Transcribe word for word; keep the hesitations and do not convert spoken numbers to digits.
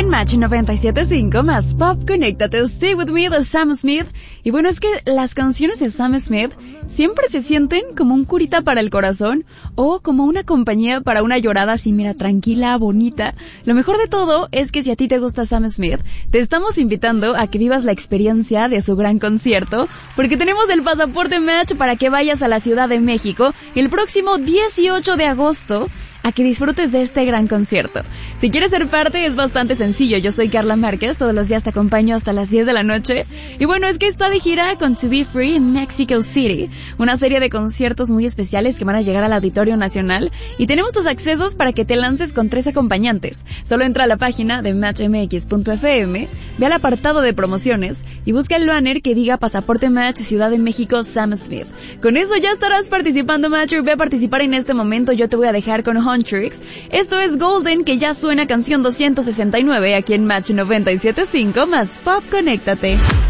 en Match noventa y siete punto cinco más Pop, conéctate, Stay With Me de Sam Smith. Y bueno, es que las canciones de Sam Smith siempre se sienten como un curita para el corazón o como una compañía para una llorada así, mira, tranquila, bonita. Lo mejor de todo es que si a ti te gusta Sam Smith, te estamos invitando a que vivas la experiencia de su gran concierto, porque tenemos el pasaporte Match para que vayas a la Ciudad de México el próximo dieciocho de agosto a que disfrutes de este gran concierto. Si quieres ser parte es bastante sencillo. Yo soy Carla Márquez, todos los días te acompaño hasta las diez de la noche. Y bueno, es que está de gira con To Be Free en Mexico City, una serie de conciertos muy especiales que van a llegar al Auditorio Nacional, y tenemos tus accesos para que te lances con tres acompañantes. Solo entra a la página de match m x punto f m, ve al apartado de promociones y busca el banner que diga Pasaporte Match Ciudad de México Sam Smith. Con eso ya estarás participando, Matcher. Ve a participar en este momento. Yo te voy a dejar con Huntrix. Esto es Golden, que ya suena canción doscientos sesenta y nueve aquí en Match noventa y siete punto cinco más Pop, conéctate.